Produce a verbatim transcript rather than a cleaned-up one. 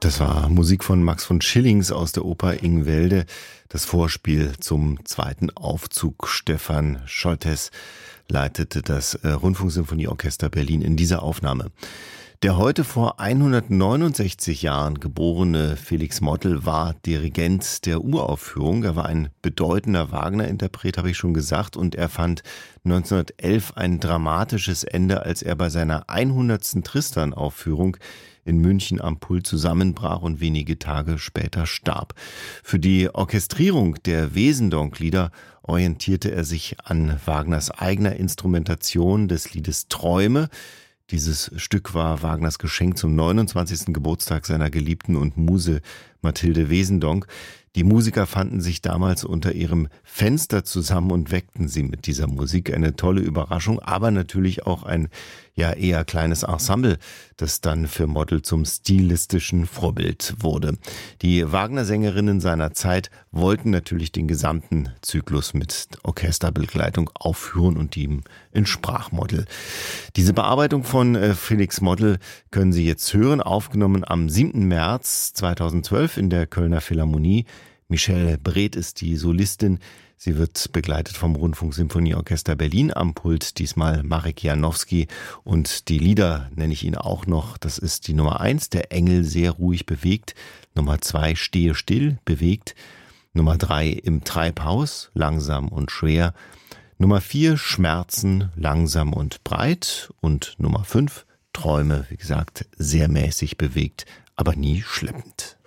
Das war Musik von Max von Schillings aus der Oper Ingwälde, das Vorspiel zum zweiten Aufzug. Stefan Scholtes leitete das äh, Rundfunksymphonieorchester Berlin in dieser Aufnahme. Der heute vor hundertneunundsechzig Jahren geborene Felix Mottl war Dirigent der Uraufführung. Er war ein bedeutender Wagner-Interpret, habe ich schon gesagt, und er fand neunzehnhundertelf ein dramatisches Ende, als er bei seiner hundertsten Tristan-Aufführung in München am Pult zusammenbrach und wenige Tage später starb. Für die Orchestrierung der Wesendonck-Lieder orientierte er sich an Wagners eigener Instrumentation des Liedes Träume. Dieses Stück war Wagners Geschenk zum neunundzwanzigsten Geburtstag seiner Geliebten und Muse Mathilde Wesendonck. Die Musiker fanden sich damals unter ihrem Fenster zusammen und weckten sie mit dieser Musik. Eine tolle Überraschung, aber natürlich auch ein ja eher kleines Ensemble, das dann für Mottl zum stilistischen Vorbild wurde. Die Wagner-Sängerinnen seiner Zeit wollten natürlich den gesamten Zyklus mit Orchesterbegleitung aufführen und ihm entsprach Mottl. Diese Bearbeitung von äh, Felix Mottl können Sie jetzt hören, aufgenommen am siebten März zweitausendzwölf in der Kölner Philharmonie. Michelle Breth ist die Solistin. Sie wird begleitet vom Rundfunksymphonieorchester Berlin am Pult, diesmal Marek Janowski. Und die Lieder nenne ich Ihnen auch noch. Das ist die Nummer eins, der Engel sehr ruhig bewegt. Nummer zwei, stehe still, bewegt. Nummer drei, im Treibhaus, langsam und schwer. Nummer vier, Schmerzen, langsam und breit. Und Nummer fünf, Träume, wie gesagt, sehr mäßig bewegt, aber nie schleppend.